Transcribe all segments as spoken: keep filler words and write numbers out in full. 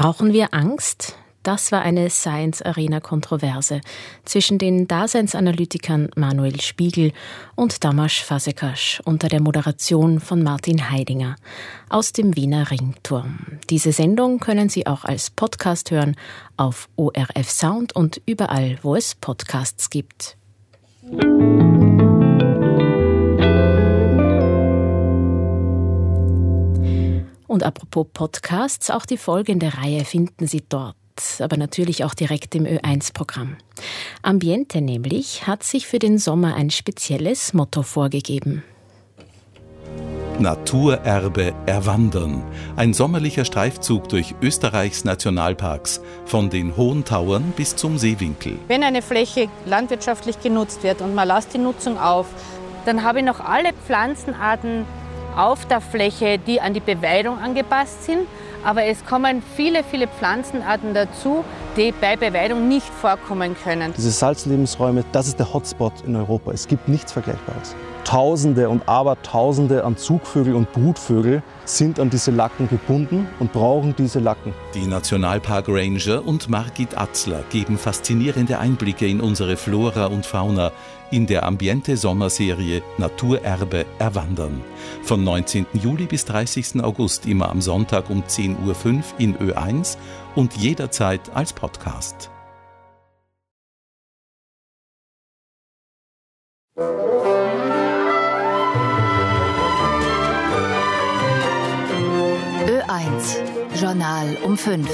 Brauchen wir Angst? Das war eine Science-Arena-Kontroverse zwischen den Daseinsanalytikern Manuel Spiegel und Tamas Fazekas unter der Moderation von Martin Heidinger aus dem Wiener Ringturm. Diese Sendung können Sie auch als Podcast hören auf O R F Sound und überall, wo es Podcasts gibt. Und apropos Podcasts, auch die folgende Reihe finden Sie dort, aber natürlich auch direkt im Ö eins Programm. Ambiente nämlich hat sich für den Sommer ein spezielles Motto vorgegeben. Naturerbe erwandern. Ein sommerlicher Streifzug durch Österreichs Nationalparks, von den Hohen Tauern bis zum Seewinkel. Wenn eine Fläche landwirtschaftlich genutzt wird und man lässt die Nutzung auf, dann habe ich noch alle Pflanzenarten auf der Fläche, die an die Beweidung angepasst sind. Aber es kommen viele, viele Pflanzenarten dazu, die bei Beweidung nicht vorkommen können. Diese Salzlebensräume, das ist der Hotspot in Europa. Es gibt nichts Vergleichbares. Tausende und Abertausende an Zugvögel und Brutvögel sind an diese Lacken gebunden und brauchen diese Lacken. Die Nationalpark-Ranger und Margit Atzler geben faszinierende Einblicke in unsere Flora und Fauna in der Ambiente-Sommerserie Naturerbe erwandern. Von neunzehnten Juli bis dreißigsten August immer am Sonntag um zehn Uhr fünf in Ö eins und jederzeit als Podcast. Ö eins, Journal um fünf.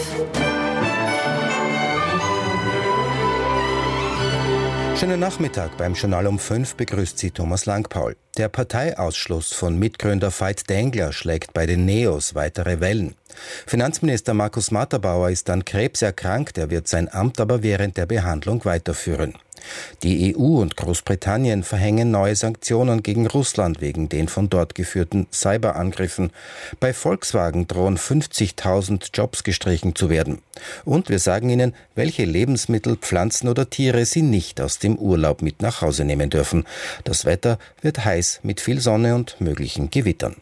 Schönen Nachmittag beim Journal um fünf begrüßt Sie Thomas Langpaul. Der Parteiausschluss von Mitgründer Veit Dengler schlägt bei den Neos weitere Wellen. Finanzminister Markus Matterbauer ist an Krebs erkrankt, er wird sein Amt aber während der Behandlung weiterführen. Die E U und Großbritannien verhängen neue Sanktionen gegen Russland wegen den von dort geführten Cyberangriffen. Bei Volkswagen drohen fünfzigtausend Jobs gestrichen zu werden. Und wir sagen Ihnen, welche Lebensmittel, Pflanzen oder Tiere Sie nicht aus dem Urlaub mit nach Hause nehmen dürfen. Das Wetter wird heiß mit viel Sonne und möglichen Gewittern.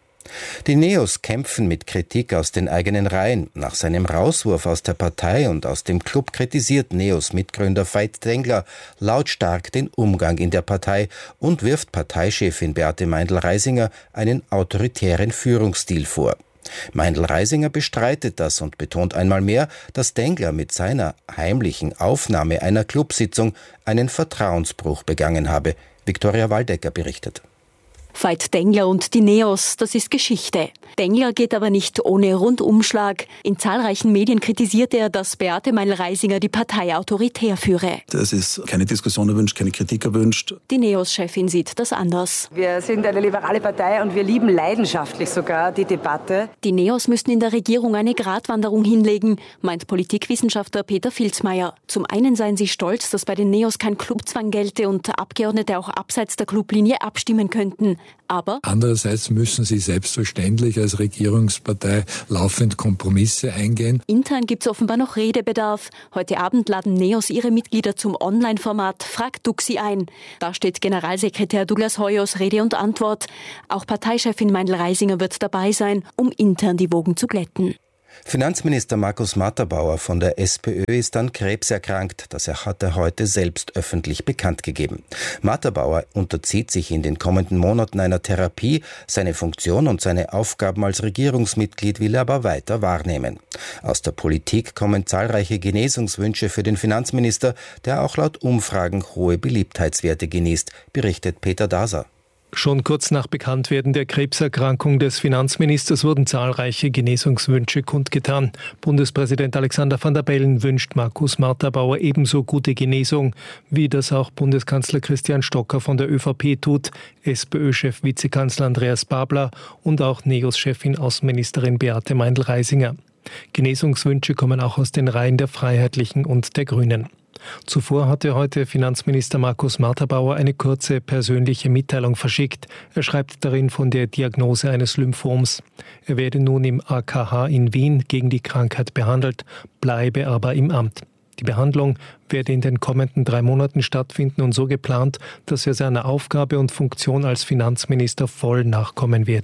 Die Neos kämpfen mit Kritik aus den eigenen Reihen. Nach seinem Rauswurf aus der Partei und aus dem Club kritisiert Neos-Mitgründer Veit Dengler lautstark den Umgang in der Partei und wirft Parteichefin Beate Meindl-Reisinger einen autoritären Führungsstil vor. Meindl-Reisinger bestreitet das und betont einmal mehr, dass Dengler mit seiner heimlichen Aufnahme einer Clubsitzung einen Vertrauensbruch begangen habe. Viktoria Waldecker berichtet. Veit Dengler und die Neos, das ist Geschichte. Dengler geht aber nicht ohne Rundumschlag. In zahlreichen Medien kritisiert er, dass Beate Meindl-Reisinger die Partei autoritär führe. Es ist keine Diskussion erwünscht, keine Kritik erwünscht. Die Neos-Chefin sieht das anders. Wir sind eine liberale Partei und wir lieben leidenschaftlich sogar die Debatte. Die Neos müssten in der Regierung eine Gratwanderung hinlegen, meint Politikwissenschaftler Peter Filzmeier. Zum einen seien sie stolz, dass bei den Neos kein Clubzwang gelte und Abgeordnete auch abseits der Clublinie abstimmen könnten. Aber andererseits müssen sie selbstverständlich als Regierungspartei laufend Kompromisse eingehen. Intern gibt es offenbar noch Redebedarf. Heute Abend laden Neos ihre Mitglieder zum Online-Format Frag Duxi ein. Da steht Generalsekretär Douglas Hoyos Rede und Antwort. Auch Parteichefin Meindl-Reisinger wird dabei sein, um intern die Wogen zu glätten. Finanzminister Markus Matterbauer von der SPÖ ist an Krebs erkrankt. Das hat er heute selbst öffentlich bekannt gegeben. Matterbauer unterzieht sich in den kommenden Monaten einer Therapie. Seine Funktion und seine Aufgaben als Regierungsmitglied will er aber weiter wahrnehmen. Aus der Politik kommen zahlreiche Genesungswünsche für den Finanzminister, der auch laut Umfragen hohe Beliebtheitswerte genießt, berichtet Peter Daser. Schon kurz nach Bekanntwerden der Krebserkrankung des Finanzministers wurden zahlreiche Genesungswünsche kundgetan. Bundespräsident Alexander Van der Bellen wünscht Markus Matterbauer ebenso gute Genesung, wie das auch Bundeskanzler Christian Stocker von der ÖVP tut, SPÖ-Chef Vizekanzler Andreas Babler und auch Neos-Chefin Außenministerin Beate Meindl-Reisinger. Genesungswünsche kommen auch aus den Reihen der Freiheitlichen und der Grünen. Zuvor hatte heute Finanzminister Markus Matterbauer eine kurze persönliche Mitteilung verschickt. Er schreibt darin von der Diagnose eines Lymphoms. Er werde nun im A K H in Wien gegen die Krankheit behandelt, bleibe aber im Amt. Die Behandlung werde in den kommenden drei Monaten stattfinden und so geplant, dass er seiner Aufgabe und Funktion als Finanzminister voll nachkommen werde.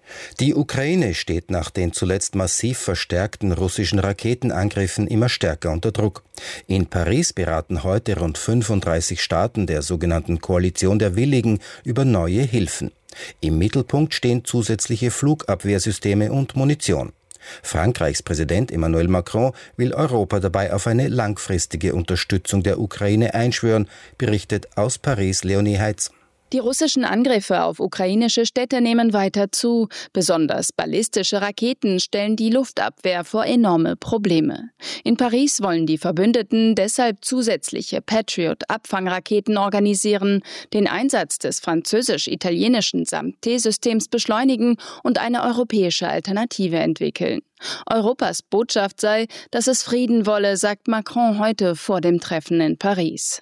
Die Ukraine steht nach den zuletzt massiv verstärkten russischen Raketenangriffen immer stärker unter Druck. In Paris beraten heute rund fünfunddreißig Staaten der sogenannten Koalition der Willigen über neue Hilfen. Im Mittelpunkt stehen zusätzliche Flugabwehrsysteme und Munition. Frankreichs Präsident Emmanuel Macron will Europa dabei auf eine langfristige Unterstützung der Ukraine einschwören, berichtet aus Paris Leonie Heitz. Die russischen Angriffe auf ukrainische Städte nehmen weiter zu. Besonders ballistische Raketen stellen die Luftabwehr vor enorme Probleme. In Paris wollen die Verbündeten deshalb zusätzliche Patriot-Abfangraketen organisieren, den Einsatz des französisch-italienischen SAM-T-Systems beschleunigen und eine europäische Alternative entwickeln. Europas Botschaft sei, dass es Frieden wolle, sagt Macron heute vor dem Treffen in Paris.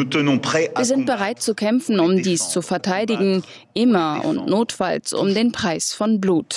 Wir sind bereit zu kämpfen, um dies zu verteidigen, immer und notfalls um den Preis von Blut.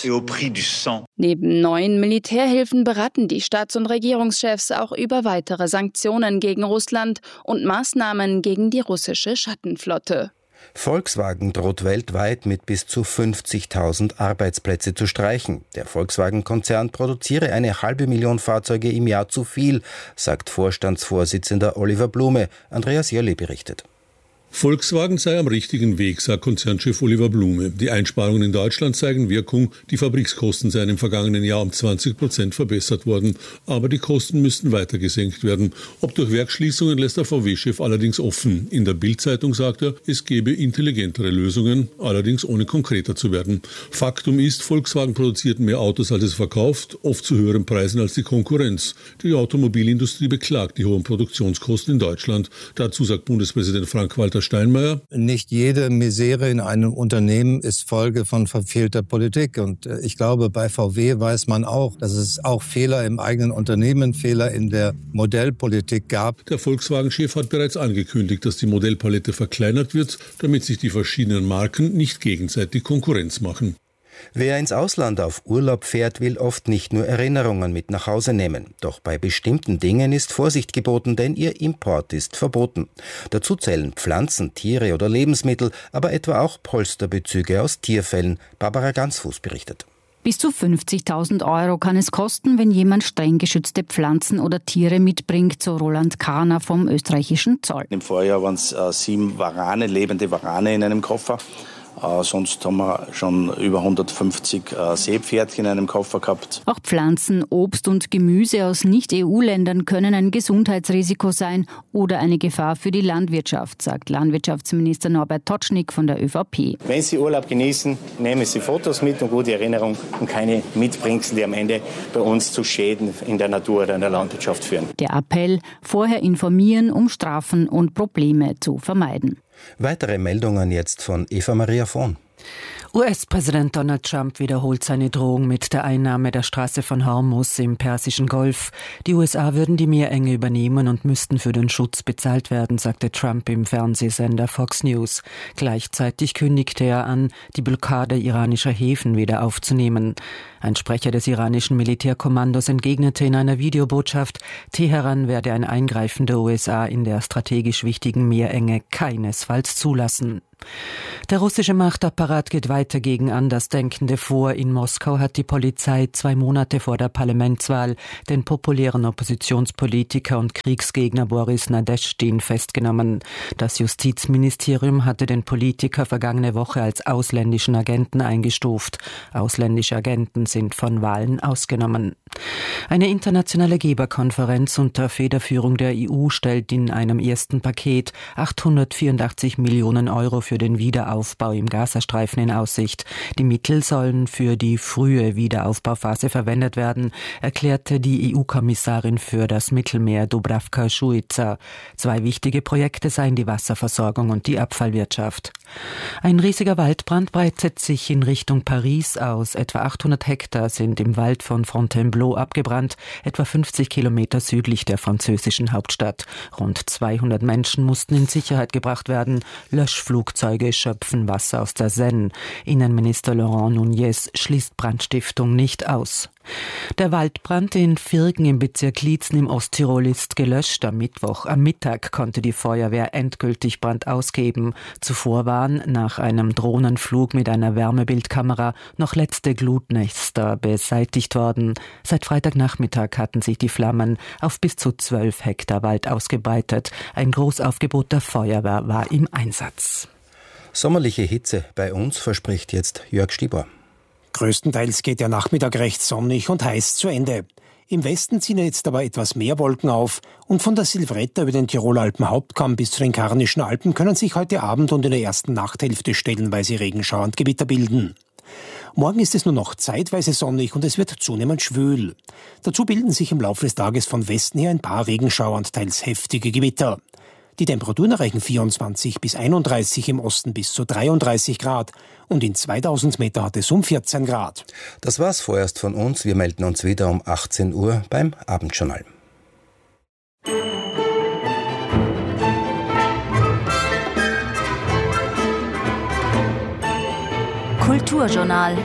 Neben neuen Militärhilfen beraten die Staats- und Regierungschefs auch über weitere Sanktionen gegen Russland und Maßnahmen gegen die russische Schattenflotte. Volkswagen droht weltweit mit bis zu fünfzigtausend Arbeitsplätze zu streichen. Der Volkswagen-Konzern produziere eine halbe Million Fahrzeuge im Jahr zu viel, sagt Vorstandsvorsitzender Oliver Blume. Andreas Jölli berichtet. Volkswagen sei am richtigen Weg, sagt Konzernchef Oliver Blume. Die Einsparungen in Deutschland zeigen Wirkung. Die Fabrikskosten seien im vergangenen Jahr um zwanzig Prozent verbessert worden. Aber die Kosten müssten weiter gesenkt werden. Ob durch Werksschließungen, lässt der V W-Chef allerdings offen. In der Bild-Zeitung sagt er, es gebe intelligentere Lösungen, allerdings ohne konkreter zu werden. Faktum ist, Volkswagen produziert mehr Autos, als es verkauft, oft zu höheren Preisen als die Konkurrenz. Die Automobilindustrie beklagt die hohen Produktionskosten in Deutschland. Dazu sagt Bundespräsident Frank-Walter Steinmeier. Nicht jede Misere in einem Unternehmen ist Folge von verfehlter Politik. Und ich glaube, bei V W weiß man auch, dass es auch Fehler im eigenen Unternehmen, Fehler in der Modellpolitik gab. Der Volkswagen-Chef hat bereits angekündigt, dass die Modellpalette verkleinert wird, damit sich die verschiedenen Marken nicht gegenseitig Konkurrenz machen. Wer ins Ausland auf Urlaub fährt, will oft nicht nur Erinnerungen mit nach Hause nehmen. Doch bei bestimmten Dingen ist Vorsicht geboten, denn ihr Import ist verboten. Dazu zählen Pflanzen, Tiere oder Lebensmittel, aber etwa auch Polsterbezüge aus Tierfellen. Barbara Gansfuß berichtet. Bis zu fünfzigtausend Euro kann es kosten, wenn jemand streng geschützte Pflanzen oder Tiere mitbringt, so Roland Kahner vom österreichischen Zoll. Im Vorjahr waren es äh, sieben Warane, lebende Warane in einem Koffer. Äh, sonst haben wir schon über hundertfünfzig äh, Seepferdchen in einem Koffer gehabt. Auch Pflanzen, Obst und Gemüse aus Nicht-E U-Ländern können ein Gesundheitsrisiko sein oder eine Gefahr für die Landwirtschaft, sagt Landwirtschaftsminister Norbert Totschnig von der ÖVP. Wenn Sie Urlaub genießen, nehmen Sie Fotos mit und gute Erinnerung und keine Mitbringsel, die am Ende bei uns zu Schäden in der Natur oder in der Landwirtschaft führen. Der Appell: vorher informieren, um Strafen und Probleme zu vermeiden. Weitere Meldungen jetzt von Eva Maria Vohn. U S-Präsident Donald Trump wiederholt seine Drohung mit der Einnahme der Straße von Hormuz im Persischen Golf. Die U S A würden die Meerenge übernehmen und müssten für den Schutz bezahlt werden, sagte Trump im Fernsehsender Fox News. Gleichzeitig kündigte er an, die Blockade iranischer Häfen wieder aufzunehmen. Ein Sprecher des iranischen Militärkommandos entgegnete in einer Videobotschaft, Teheran werde ein Eingreifen der U S A in der strategisch wichtigen Meerenge keinesfalls zulassen. Der russische Machtapparat geht weiter gegen Andersdenkende vor. In Moskau hat die Polizei zwei Monate vor der Parlamentswahl den populären Oppositionspolitiker und Kriegsgegner Boris Nadeschdin festgenommen. Das Justizministerium hatte den Politiker vergangene Woche als ausländischen Agenten eingestuft. Ausländische Agenten sind von Wahlen ausgenommen. Eine internationale Geberkonferenz unter Federführung der E U stellt in einem ersten Paket achthundertvierundachtzig Millionen Euro für den Wiederaufbau im Gazastreifen in Aussicht. Die Mittel sollen für die frühe Wiederaufbauphase verwendet werden, erklärte die E U-Kommissarin für das Mittelmeer Dubravka Šuica. Zwei wichtige Projekte seien die Wasserversorgung und die Abfallwirtschaft. Ein riesiger Waldbrand breitet sich in Richtung Paris aus. Etwa achthundert Hektar sind im Wald von Fontainebleau abgebrannt, etwa fünfzig Kilometer südlich der französischen Hauptstadt. Rund zweihundert Menschen mussten in Sicherheit gebracht werden. Löschflugzeuge schöpfen Wasser aus der Seine. Innenminister Laurent Nunez schließt Brandstiftung nicht aus. Der Waldbrand in Virgen im Bezirk Liezen im Osttirol ist gelöscht. Am Mittwoch, am Mittag konnte die Feuerwehr endgültig Brand ausgeben. Zuvor waren nach einem Drohnenflug mit einer Wärmebildkamera noch letzte Glutnester beseitigt worden. Seit Freitagnachmittag hatten sich die Flammen auf bis zu zwölf Hektar Wald ausgebreitet. Ein Großaufgebot der Feuerwehr war im Einsatz. Sommerliche Hitze bei uns verspricht jetzt Jörg Stieber. Größtenteils geht der Nachmittag recht sonnig und heiß zu Ende. Im Westen ziehen jetzt aber etwas mehr Wolken auf und von der Silvretta über den Tiroler Alpenhauptkamm bis zu den Karnischen Alpen können sich heute Abend und in der ersten Nachthälfte stellenweise Regenschauer und Gewitter bilden. Morgen ist es nur noch zeitweise sonnig und es wird zunehmend schwül. Dazu bilden sich im Laufe des Tages von Westen her ein paar Regenschauer und teils heftige Gewitter. Die Temperaturen erreichen vierundzwanzig bis einunddreißig, im Osten bis zu dreiunddreißig Grad und in zweitausend Meter hat es um vierzehn Grad. Das war's vorerst von uns. Wir melden uns wieder um achtzehn Uhr beim Abendjournal. Kulturjournal.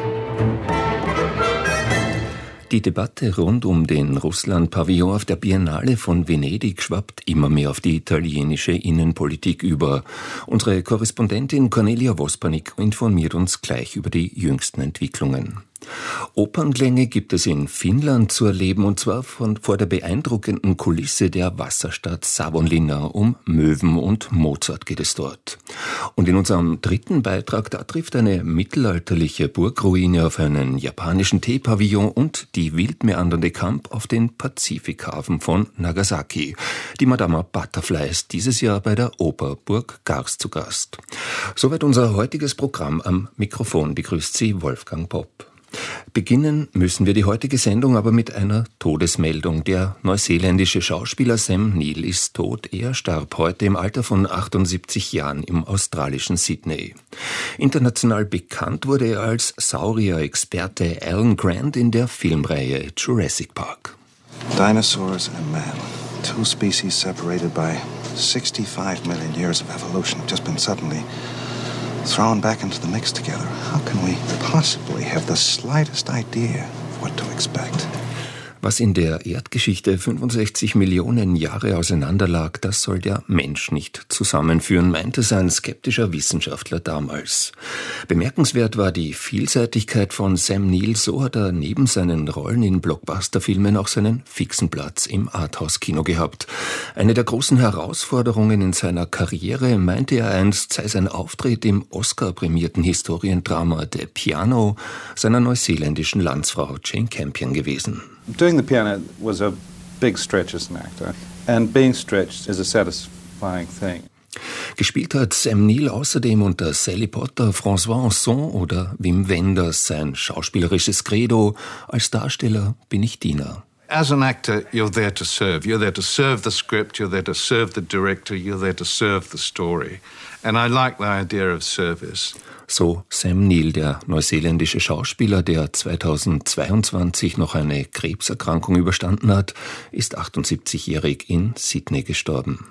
Die Debatte rund um den Russland-Pavillon auf der Biennale von Venedig schwappt immer mehr auf die italienische Innenpolitik über. Unsere Korrespondentin Cornelia Wospanik informiert uns gleich über die jüngsten Entwicklungen. Opernklänge gibt es in Finnland zu erleben, und zwar von, vor der beeindruckenden Kulisse der Wasserstadt Savonlinna. Um Möwen und Mozart geht es dort. Und in unserem dritten Beitrag, da trifft eine mittelalterliche Burgruine auf einen japanischen Teepavillon und die wild meandernde Kamp auf den Pazifikhafen von Nagasaki. Die Madama Butterfly ist dieses Jahr bei der Oper Burg Gars zu Gast. Soweit unser heutiges Programm. Am Mikrofon begrüßt Sie Wolfgang Popp. Beginnen müssen wir die heutige Sendung aber mit einer Todesmeldung. Der neuseeländische Schauspieler Sam Neill ist tot. Er starb heute im Alter von achtundsiebzig Jahren im australischen Sydney. International bekannt wurde er als Saurier-Experte Alan Grant in der Filmreihe Jurassic Park. Dinosaurs and man, two species separated by sixty-five million years of evolution, have just been suddenly thrown back into the mix together. How can we possibly have the slightest idea of what to expect? Was in der Erdgeschichte fünfundsechzig Millionen Jahre auseinanderlag, das soll der Mensch nicht zusammenführen, meinte sein skeptischer Wissenschaftler damals. Bemerkenswert war die Vielseitigkeit von Sam Neill. So hat er neben seinen Rollen in Blockbuster-Filmen auch seinen fixen Platz im Arthouse-Kino gehabt. Eine der großen Herausforderungen in seiner Karriere, meinte er einst, sei sein Auftritt im Oscar-prämierten Historiendrama The Piano seiner neuseeländischen Landsfrau Jane Campion gewesen. Doing The Piano was a big stretch as an actor, and being stretched is a satisfying thing. Gespielt hat Sam Neill außerdem unter Sally Potter, François Ozon oder Wim Wenders sein schauspielerisches Credo: Als Darsteller bin ich Diener. As an actor, you're there to serve. You're there to serve the script, you're there to serve the director, you're there to serve the story. And I like the idea of service. So Sam Neill, der neuseeländische Schauspieler, der zweitausendzweiundzwanzig noch eine Krebserkrankung überstanden hat, ist achtundsiebzigjährig in Sydney gestorben.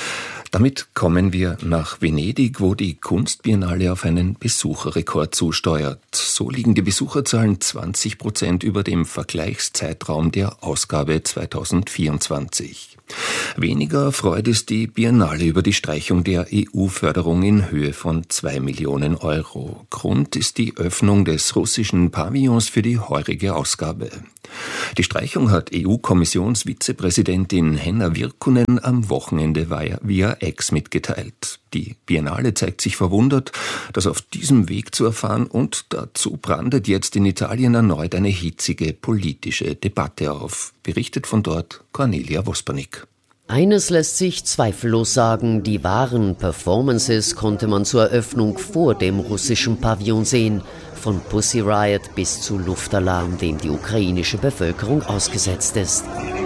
Damit kommen wir nach Venedig, wo die Kunstbiennale auf einen Besucherrekord zusteuert. So liegen die Besucherzahlen zwanzig Prozent über dem Vergleichszeitraum der Ausgabe zweitausendvierundzwanzig. Weniger freut es die Biennale über die Streichung der E U-Förderung in Höhe von zwei Millionen Euro. Grund ist die Öffnung des russischen Pavillons für die heurige Ausgabe. Die Streichung hat E U-Kommissionsvizepräsidentin Henna Virkkunen am Wochenende via X mitgeteilt. Die Biennale zeigt sich verwundert, das auf diesem Weg zu erfahren, und dazu brandet jetzt in Italien erneut eine hitzige politische Debatte auf. Berichtet von dort Cornelia Wospanik. Eines lässt sich zweifellos sagen: Die wahren Performances konnte man zur Eröffnung vor dem russischen Pavillon sehen. Von Pussy Riot bis zu Luftalarm, dem die ukrainische Bevölkerung ausgesetzt ist.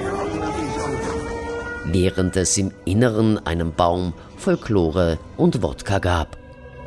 Während es im Inneren einen Baum, Folklore und Wodka gab.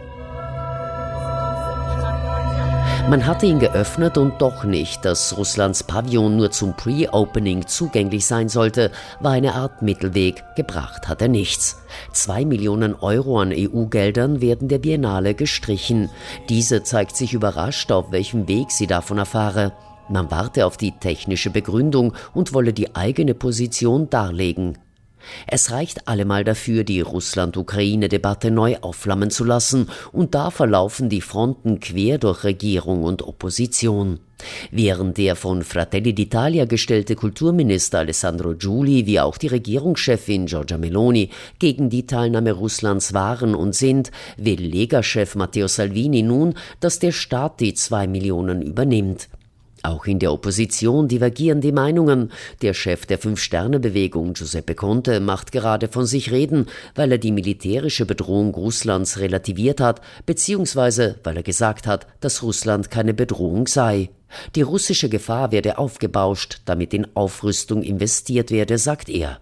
Man hatte ihn geöffnet und doch nicht. Dass Russlands Pavillon nur zum Pre-Opening zugänglich sein sollte, war eine Art Mittelweg. Gebracht hat er nichts. Zwei Millionen Euro an E U-Geldern werden der Biennale gestrichen. Diese zeigt sich überrascht, auf welchem Weg sie davon erfahre. Man warte auf die technische Begründung und wolle die eigene Position darlegen. Es reicht allemal dafür, die Russland-Ukraine-Debatte neu aufflammen zu lassen, und da verlaufen die Fronten quer durch Regierung und Opposition. Während der von Fratelli d'Italia gestellte Kulturminister Alessandro Giuli wie auch die Regierungschefin Giorgia Meloni gegen die Teilnahme Russlands waren und sind, will Lega-Chef Matteo Salvini nun, dass der Staat die zwei Millionen übernimmt. Auch in der Opposition divergieren die Meinungen. Der Chef der Fünf-Sterne-Bewegung, Giuseppe Conte, macht gerade von sich reden, weil er die militärische Bedrohung Russlands relativiert hat, beziehungsweise weil er gesagt hat, dass Russland keine Bedrohung sei. Die russische Gefahr werde aufgebauscht, damit in Aufrüstung investiert werde, sagt er.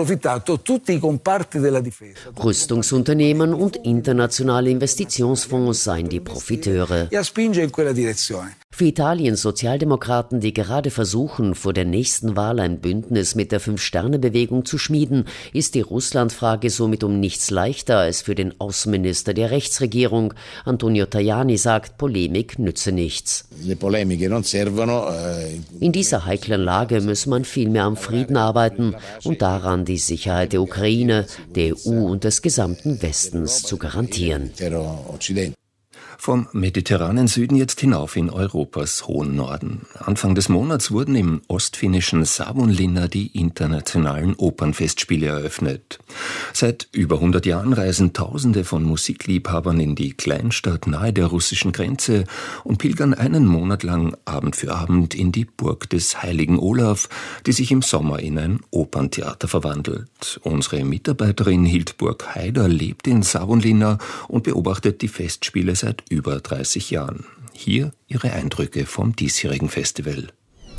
Rüstungsunternehmen und internationale Investitionsfonds seien die Profiteure. Für Italiens Sozialdemokraten, die gerade versuchen, vor der nächsten Wahl ein Bündnis mit der Fünf-Sterne-Bewegung zu schmieden, ist die Russlandfrage somit um nichts leichter als für den Außenminister der Rechtsregierung. Antonio Tajani sagt, Polemik nütze nichts. In dieser heiklen Lage müsse man vielmehr am Frieden arbeiten und daran, die Sicherheit der Ukraine, der E U und des gesamten Westens zu garantieren. Vom mediterranen Süden jetzt hinauf in Europas hohen Norden. Anfang des Monats wurden im ostfinnischen Savonlinna die internationalen Opernfestspiele eröffnet. Seit über hundert Jahren reisen Tausende von Musikliebhabern in die Kleinstadt nahe der russischen Grenze und pilgern einen Monat lang Abend für Abend in die Burg des heiligen Olaf, die sich im Sommer in ein Operntheater verwandelt. Unsere Mitarbeiterin Hildburg Haider lebt in Savonlinna und beobachtet die Festspiele seit über dreißig Jahren. Hier ihre Eindrücke vom diesjährigen Festival.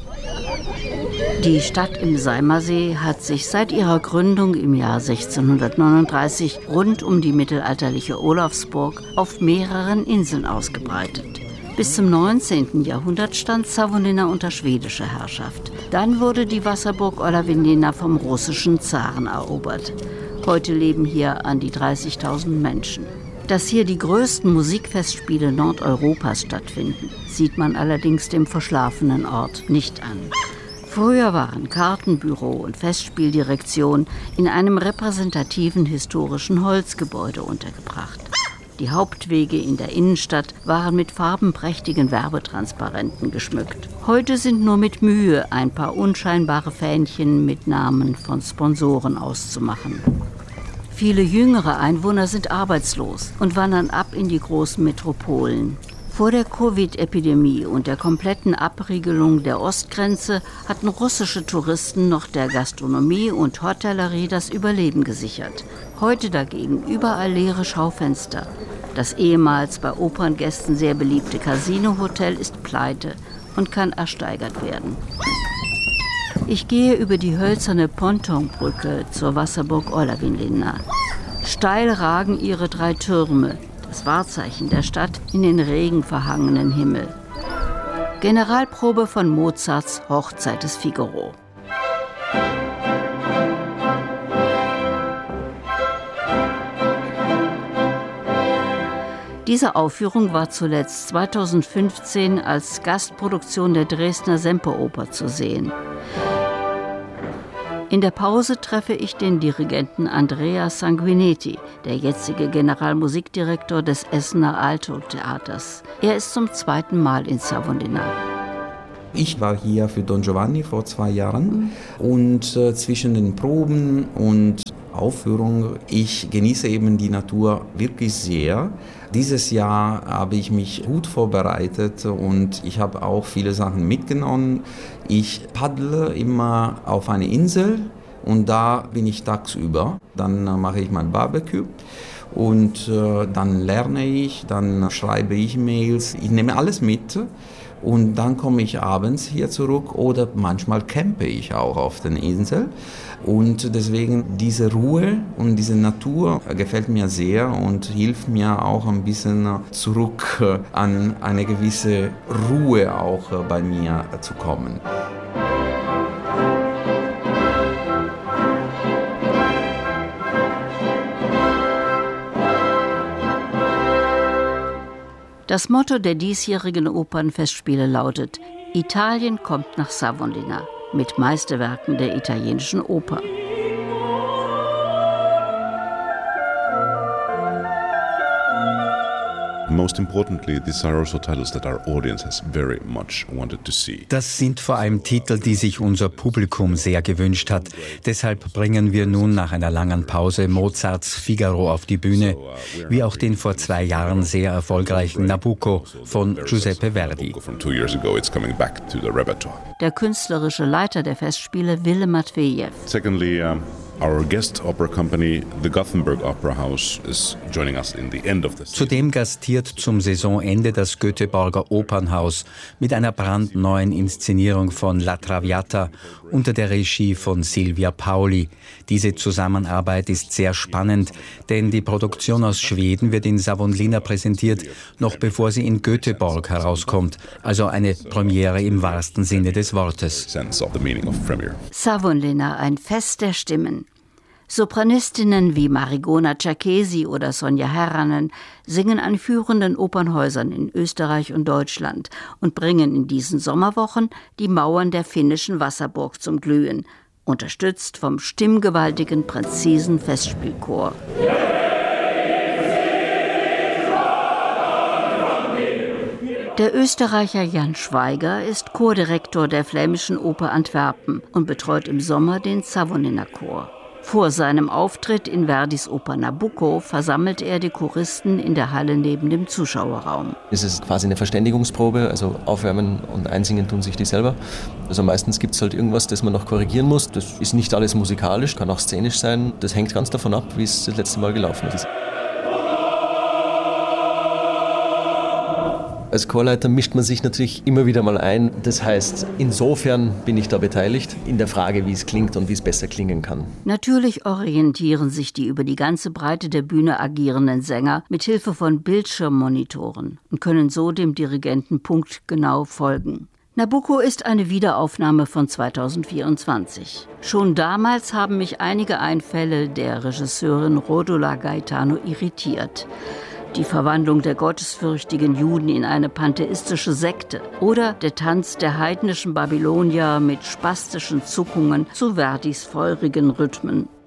Die Stadt im Saimasee hat sich seit ihrer Gründung im Jahr sechzehnhundertneununddreißig rund um die mittelalterliche Olafsburg auf mehreren Inseln ausgebreitet. Bis zum neunzehnten Jahrhundert stand Savonlinna unter schwedischer Herrschaft. Dann wurde die Wasserburg Olavinlinna vom russischen Zaren erobert. Heute leben hier an die dreißigtausend Menschen. Dass hier die größten Musikfestspiele Nordeuropas stattfinden, sieht man allerdings dem verschlafenen Ort nicht an. Früher waren Kartenbüro und Festspieldirektion in einem repräsentativen historischen Holzgebäude untergebracht. Die Hauptwege in der Innenstadt waren mit farbenprächtigen Werbetransparenten geschmückt. Heute sind nur mit Mühe ein paar unscheinbare Fähnchen mit Namen von Sponsoren auszumachen. Viele jüngere Einwohner sind arbeitslos und wandern ab in die großen Metropolen. Vor der Covid-Epidemie und der kompletten Abriegelung der Ostgrenze hatten russische Touristen noch der Gastronomie und Hotellerie das Überleben gesichert. Heute dagegen überall leere Schaufenster. Das ehemals bei Operngästen sehr beliebte Casino-Hotel ist pleite und kann ersteigert werden. Ich gehe über die hölzerne Pontonbrücke zur Wasserburg Olavinlinna. Steil ragen ihre drei Türme, das Wahrzeichen der Stadt, in den regenverhangenen Himmel. Generalprobe von Mozarts Hochzeit des Figaro. Diese Aufführung war zuletzt zweitausendfünfzehn als Gastproduktion der Dresdner Semperoper zu sehen. In der Pause treffe ich den Dirigenten Andrea Sanguinetti, der jetzige Generalmusikdirektor des Essener Alto-Theaters. Er ist zum zweiten Mal in Savonlinna. Ich war hier für Don Giovanni vor zwei Jahren und äh, zwischen den Proben und Aufführung, ich genieße eben die Natur wirklich sehr. Dieses Jahr habe ich mich gut vorbereitet und ich habe auch viele Sachen mitgenommen. Ich paddle immer auf eine Insel und da bin ich tagsüber. Dann äh, mache ich mein Barbecue. Und äh, dann lerne ich, dann schreibe ich Mails, ich nehme alles mit. Und dann komme ich abends hier zurück oder manchmal campe ich auch auf der Insel. Und deswegen diese Ruhe und diese Natur gefällt mir sehr und hilft mir auch ein bisschen zurück an eine gewisse Ruhe auch bei mir zu kommen. Das Motto der diesjährigen Opernfestspiele lautet: Italien kommt nach Savonlinna mit Meisterwerken der italienischen Oper. Most importantly, these are also titles that our audience has very much wanted to see. Das sind vor allem Titel, die sich unser Publikum sehr gewünscht hat. Deshalb bringen wir nun nach einer langen Pause Mozarts Figaro auf die Bühne, wie auch den vor zwei Jahren sehr erfolgreichen Nabucco von Giuseppe Verdi. Der künstlerische Leiter der Festspiele Wille Matvejew. Secondly, um Our guest opera company, the Gothenburg Opera House, is joining us in the end of the season. Zudem gastiert zum Saisonende das Göteborger Opernhaus mit einer brandneuen Inszenierung von La Traviata unter der Regie von Silvia Pauli. Diese Zusammenarbeit ist sehr spannend, denn die Produktion aus Schweden wird in Savonlinna präsentiert, noch bevor sie in Göteborg herauskommt. Also eine Premiere im wahrsten Sinne des Wortes. Savonlinna, ein Fest der Stimmen. Sopranistinnen wie Marigona Cerchesi oder Sonja Herranen singen an führenden Opernhäusern in Österreich und Deutschland und bringen in diesen Sommerwochen die Mauern der finnischen Wasserburg zum Glühen, unterstützt vom stimmgewaltigen Präzisen Festspielchor. Der Österreicher Jan Schweiger ist Chordirektor der Flämischen Oper Antwerpen und betreut im Sommer den Savonlinna-Chor. Vor seinem Auftritt in Verdis Oper Nabucco versammelt er die Choristen in der Halle neben dem Zuschauerraum. Es ist quasi eine Verständigungsprobe, also aufwärmen und einsingen tun sich die selber. Also meistens gibt es halt irgendwas, das man noch korrigieren muss. Das ist nicht alles musikalisch, kann auch szenisch sein. Das hängt ganz davon ab, wie es das letzte Mal gelaufen ist. Als Chorleiter mischt man sich natürlich immer wieder mal ein. Das heißt, insofern bin ich da beteiligt in der Frage, wie es klingt und wie es besser klingen kann. Natürlich orientieren sich die über die ganze Breite der Bühne agierenden Sänger mit Hilfe von Bildschirmmonitoren und können so dem Dirigenten punktgenau folgen. Nabucco ist eine Wiederaufnahme von zweitausendvierundzwanzig. Schon damals haben mich einige Einfälle der Regisseurin Rodolà Gaetano irritiert. Die Verwandlung der gottesfürchtigen Juden in eine pantheistische Sekte oder der Tanz der heidnischen Babylonier mit spastischen Zuckungen zu Verdis feurigen Rhythmen.